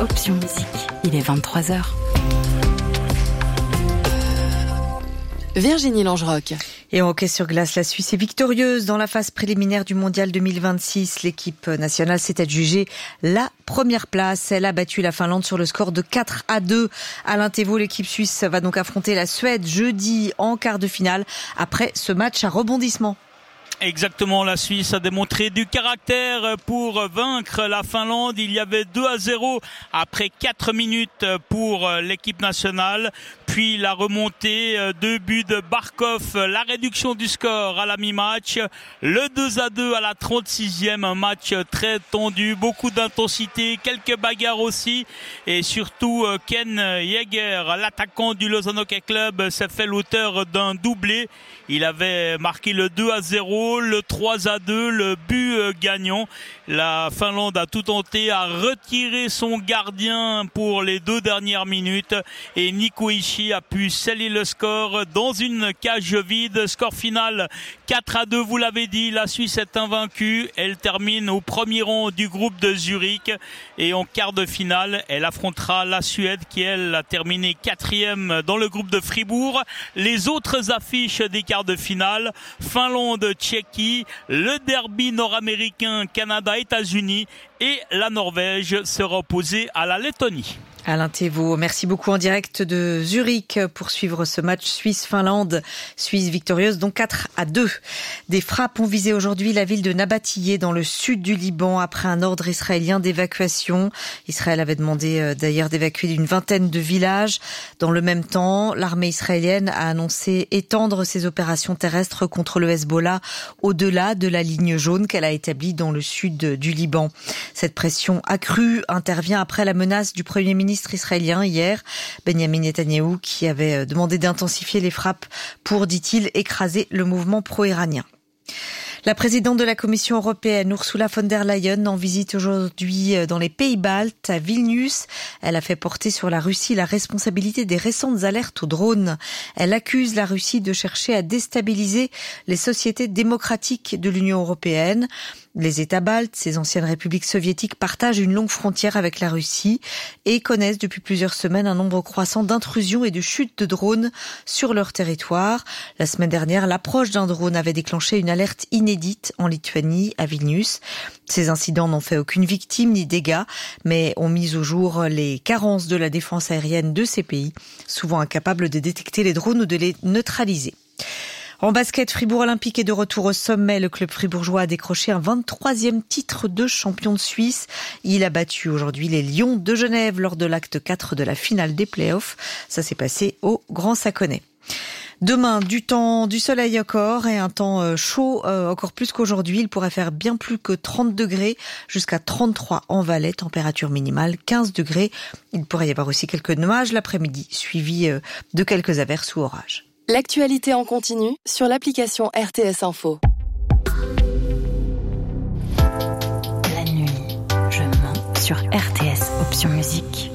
Option Musique. Il est 23h. Virginie Langerock. Et en hockey sur glace, la Suisse est victorieuse dans la phase préliminaire du Mondial 2026. L'équipe nationale s'est adjugée la première place. Elle a battu la Finlande sur le score de 4-2. À l'Intévo, l'équipe suisse va donc affronter la Suède jeudi en quart de finale après ce match à rebondissement. Exactement, la Suisse a démontré du caractère pour vaincre la Finlande. Il y avait 2-0 après 4 minutes pour l'équipe nationale. Puis la remontée, 2 buts de Barkov, la réduction du score à la mi-match. Le 2-2 à la 36e, un match très tendu, beaucoup d'intensité, quelques bagarres aussi. Et surtout, Ken Jäger, l'attaquant du Lausanne Hockey Club, s'est fait l'auteur d'un doublé. Il avait marqué le 2-0, le 3-2, le but gagnant. La Finlande a tout tenté à retirer son gardien pour les 2 dernières minutes et Nico Ishii a pu sceller le score dans une cage vide. Score final 4-2, vous l'avez dit, la Suisse est invaincue. Elle termine au premier rang du groupe de Zurich et en quart de finale, elle affrontera la Suède qui, elle, a terminé 4e dans le groupe de Fribourg. Les autres affiches des quarts de finale, Finlande-Tchéquie, le derby nord-américain Canada-États-Unis et la Norvège sera opposée à la Lettonie. Alain Thévault, merci beaucoup en direct de Zurich pour suivre ce match Suisse-Finlande. Suisse victorieuse donc 4-2. Des frappes ont visé aujourd'hui la ville de Nabatiyé dans le sud du Liban après un ordre israélien d'évacuation. Israël avait demandé d'ailleurs d'évacuer une vingtaine de villages. Dans le même temps, l'armée israélienne a annoncé étendre ses opérations terrestres contre le Hezbollah au-delà de la ligne jaune qu'elle a établie dans le sud du Liban. Cette pression accrue intervient après la menace du Premier ministre israélien hier, Benjamin Netanyahou, qui avait demandé d'intensifier les frappes pour, dit-il, écraser le mouvement pro-iranien. La présidente de la Commission européenne, Ursula von der Leyen, en visite aujourd'hui dans les pays baltes, à Vilnius. Elle a fait porter sur la Russie la responsabilité des récentes alertes aux drones. Elle accuse la Russie de chercher à déstabiliser les sociétés démocratiques de l'Union européenne. Les États baltes, ces anciennes républiques soviétiques, partagent une longue frontière avec la Russie et connaissent depuis plusieurs semaines un nombre croissant d'intrusions et de chutes de drones sur leur territoire. La semaine dernière, l'approche d'un drone avait déclenché une alerte inédite en Lituanie, à Vilnius. Ces incidents n'ont fait aucune victime ni dégâts, mais ont mis au jour les carences de la défense aérienne de ces pays, souvent incapables de détecter les drones ou de les neutraliser. En basket, Fribourg Olympique est de retour au sommet. Le club fribourgeois a décroché un 23e titre de champion de Suisse. Il a battu aujourd'hui les Lions de Genève lors de l'acte 4 de la finale des playoffs. Ça s'est passé au Grand Saconnet. Demain, du temps, du soleil encore et un temps chaud encore plus qu'aujourd'hui. Il pourrait faire bien plus que 30 degrés jusqu'à 33 en Valais. Température minimale 15 degrés. Il pourrait y avoir aussi quelques nuages l'après-midi, suivis de quelques averses ou orages. L'actualité en continu sur l'application RTS Info. La nuit, je mens sur RTS Option Musique.